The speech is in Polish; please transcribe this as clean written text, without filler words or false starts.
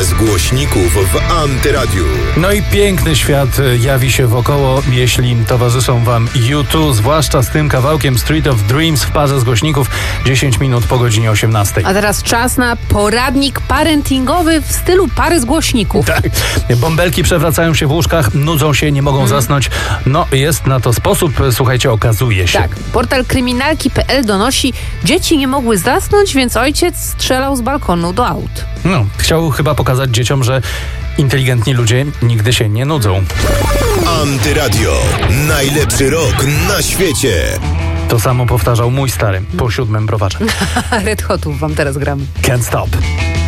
Bez głośników w Antyradiu. No i piękny świat jawi się wokoło, jeśli towarzyszą wam U2, zwłaszcza z tym kawałkiem Street of Dreams w parze z głośników 10 minut po godzinie 18. A teraz czas na poradnik parentingowy w stylu pary z głośników. Tak. Bąbelki przewracają się w łóżkach, nudzą się, nie mogą zasnąć. No, jest na to sposób, słuchajcie, okazuje się. Tak, portal kryminalki.pl donosi, dzieci nie mogły zasnąć, więc ojciec strzelał z balkonu do aut. No, chciał chyba pokazać dzieciom, że inteligentni ludzie nigdy się nie nudzą. Antyradio. Najlepszy rok na świecie. To samo powtarzał mój stary po 7 browarze. Red Hotów wam teraz gramy. Can't stop.